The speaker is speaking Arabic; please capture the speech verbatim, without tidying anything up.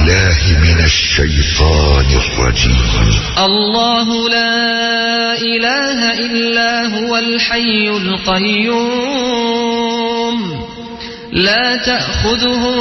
بالله من الشيطان الرجيم. الله لا إله إلا هو الحي القيوم لا تأخذه